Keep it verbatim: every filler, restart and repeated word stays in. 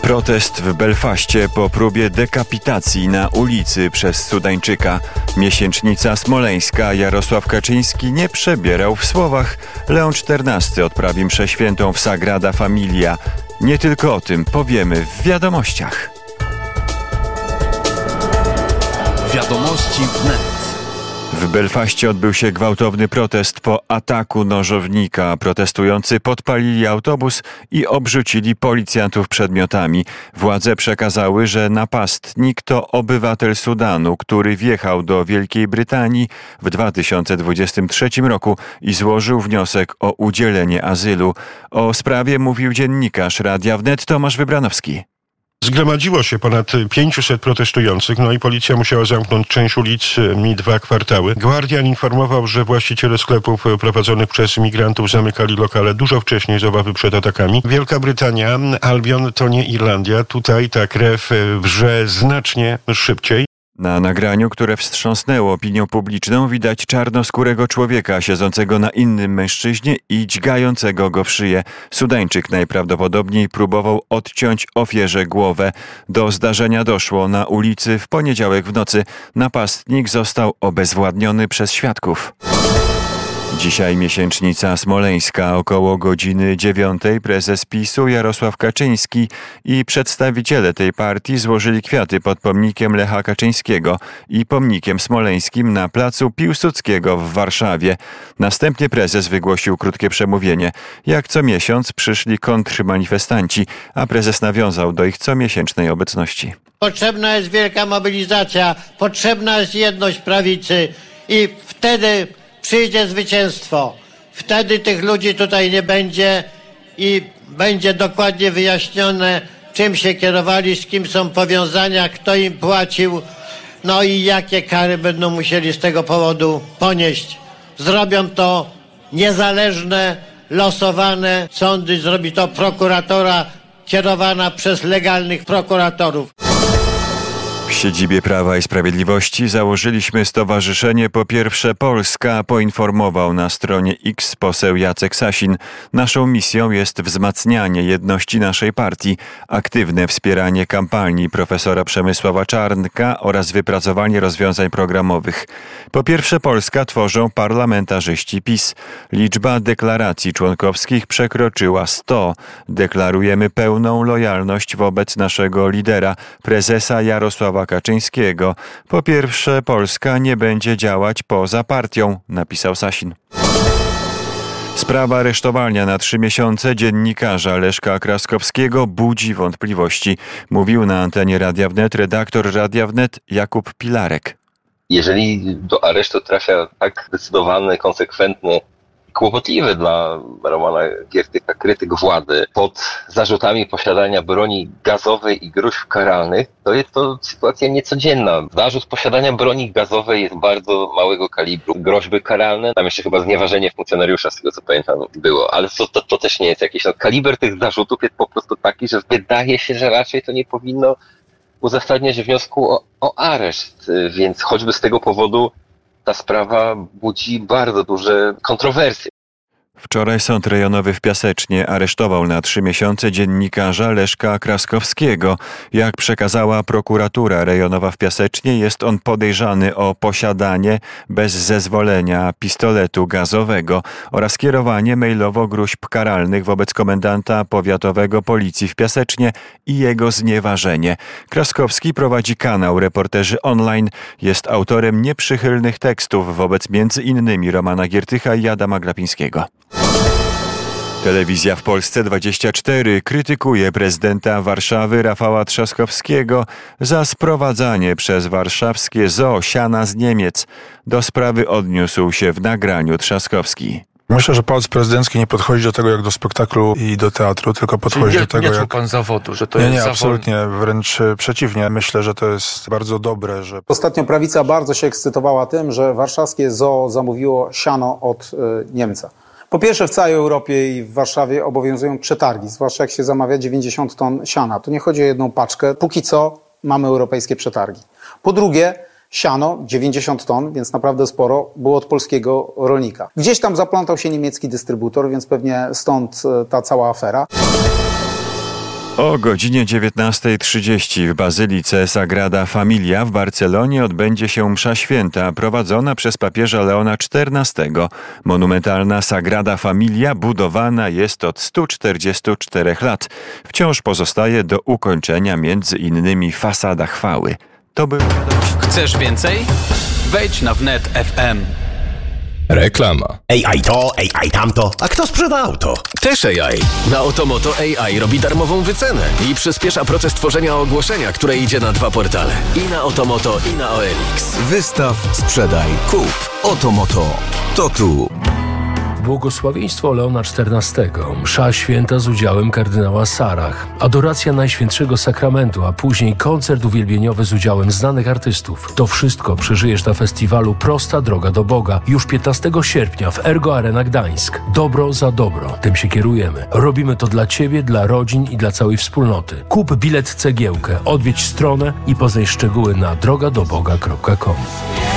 Protest w Belfaście po próbie dekapitacji na ulicy przez Sudańczyka. Miesięcznica smoleńska. Jarosław Kaczyński nie przebierał w słowach. Leon czternasty odprawi mszę świętą w Sagrada Familia. Nie tylko o tym powiemy w wiadomościach. Wiadomości wnet. W Belfaście odbył się gwałtowny protest po ataku nożownika. Protestujący podpalili autobus i obrzucili policjantów przedmiotami. Władze przekazały, że napastnik to obywatel Sudanu, który wjechał do Wielkiej Brytanii w dwa tysiące dwudziestym trzecim roku i złożył wniosek o udzielenie azylu. O sprawie mówił dziennikarz Radia Wnet Tomasz Wybranowski. Zgromadziło się ponad pięciuset protestujących, no i policja musiała zamknąć część ulic i dwa kwartały. Guardian informował, że właściciele sklepów prowadzonych przez migrantów zamykali lokale dużo wcześniej z obawy przed atakami. Wielka Brytania, Albion to nie Irlandia. Tutaj ta krew wrze znacznie szybciej. Na nagraniu, które wstrząsnęło opinią publiczną, widać czarnoskórego człowieka siedzącego na innym mężczyźnie i dźgającego go w szyję. Sudańczyk najprawdopodobniej próbował odciąć ofierze głowę. Do zdarzenia doszło na ulicy w poniedziałek w nocy. Napastnik został obezwładniony przez świadków. Dzisiaj miesięcznica smoleńska. Około godziny dziewiątej prezes PiSu Jarosław Kaczyński i przedstawiciele tej partii złożyli kwiaty pod pomnikiem Lecha Kaczyńskiego i pomnikiem smoleńskim na placu Piłsudskiego w Warszawie. Następnie prezes wygłosił krótkie przemówienie. Jak co miesiąc przyszli kontrmanifestanci, a prezes nawiązał do ich comiesięcznej obecności. Potrzebna jest wielka mobilizacja, potrzebna jest jedność prawicy i wtedy przyjdzie zwycięstwo. Wtedy tych ludzi tutaj nie będzie i będzie dokładnie wyjaśnione, czym się kierowali, z kim są powiązania, kto im płacił, no i jakie kary będą musieli z tego powodu ponieść. Zrobią to niezależne, losowane sądy, zrobi to prokuratora kierowana przez legalnych prokuratorów. W siedzibie Prawa i Sprawiedliwości założyliśmy stowarzyszenie Po Pierwsze Polska, poinformował na stronie X poseł Jacek Sasin. Naszą misją jest wzmacnianie jedności naszej partii, aktywne wspieranie kampanii profesora Przemysława Czarnka oraz wypracowanie rozwiązań programowych. Po Pierwsze Polska tworzą parlamentarzyści PiS. Liczba deklaracji członkowskich przekroczyła sto. Deklarujemy pełną lojalność wobec naszego lidera, prezesa Jarosława Kaczyńskiego. Po pierwsze, Polska nie będzie działać poza partią, napisał Sasin. Sprawa aresztowania na trzy miesiące dziennikarza Leszka Kraskowskiego budzi wątpliwości, mówił na antenie Radia Wnet redaktor Radia Wnet Jakub Pilarek. Jeżeli do aresztu trafia tak zdecydowany, konsekwentny, kłopotliwy dla Romana Giertycha krytyk władzy pod zarzutami posiadania broni gazowej i groźb karalnych, to jest to sytuacja niecodzienna. Zarzut posiadania broni gazowej jest bardzo małego kalibru. Groźby karalne, tam jeszcze chyba znieważenie funkcjonariusza, z tego co pamiętam, było, ale to, to, to też nie jest jakiś... No, kaliber tych zarzutów jest po prostu taki, że wydaje się, że raczej to nie powinno uzasadniać wniosku o, o areszt, więc choćby z tego powodu ta sprawa budzi bardzo duże kontrowersje. Wczoraj Sąd Rejonowy w Piasecznie aresztował na trzy miesiące dziennikarza Leszka Kraskowskiego. Jak przekazała prokuratura rejonowa w Piasecznie, jest on podejrzany o posiadanie bez zezwolenia pistoletu gazowego oraz kierowanie mailowo gróźb karalnych wobec komendanta powiatowego policji w Piasecznie i jego znieważenie. Kraskowski prowadzi kanał Reporterzy Online. Jest autorem nieprzychylnych tekstów wobec między innymi Romana Giertycha i Adama Glapińskiego. Telewizja w Polsce dwadzieścia cztery krytykuje prezydenta Warszawy Rafała Trzaskowskiego za sprowadzanie przez warszawskie zoo siana z Niemiec. Do sprawy odniósł się w nagraniu Trzaskowski. Myślę, że pałac prezydencki nie podchodzi do tego jak do spektaklu i do teatru, tylko podchodzi Czyli nie, do tego nie jak... pan zawodu, że to nie, jest nie, zawod... absolutnie, wręcz przeciwnie. Myślę, że to jest bardzo dobre, że... Ostatnio prawica bardzo się ekscytowała tym, że warszawskie zoo zamówiło siano od y, Niemca. Po pierwsze, w całej Europie i w Warszawie obowiązują przetargi, zwłaszcza jak się zamawia dziewięćdziesiąt ton siana. Tu nie chodzi o jedną paczkę. Póki co mamy europejskie przetargi. Po drugie, siano, dziewięćdziesiąt ton, więc naprawdę sporo, było od polskiego rolnika. Gdzieś tam zaplątał się niemiecki dystrybutor, więc pewnie stąd ta cała afera. O godzinie dziewiętnasta trzydzieści w Bazylice Sagrada Familia w Barcelonie odbędzie się msza święta prowadzona przez papieża Leona czternastego. Monumentalna Sagrada Familia budowana jest od stu czterdziestu czterech lat. Wciąż pozostaje do ukończenia między innymi fasada chwały. To był... Chcesz więcej? Wejdź na wnet kropka f m. Reklama. A I to, A I tamto. A kto sprzeda auto? Też A I. Na Otomoto A I robi darmową wycenę i przyspiesza proces tworzenia ogłoszenia, które idzie na dwa portale. I na Otomoto, i na O L X. Wystaw, sprzedaj, kup. Otomoto. To tu. Błogosławieństwo Leona czternastego, msza święta z udziałem kardynała Sarach, adoracja Najświętszego Sakramentu, a później koncert uwielbieniowy z udziałem znanych artystów. To wszystko przeżyjesz na festiwalu Prosta Droga do Boga już piętnastego sierpnia w Ergo Arena Gdańsk. Dobro za dobro, tym się kierujemy. Robimy to dla Ciebie, dla rodzin i dla całej wspólnoty. Kup bilet cegiełkę, odwiedź stronę i poznaj szczegóły na droga do boga kropka com.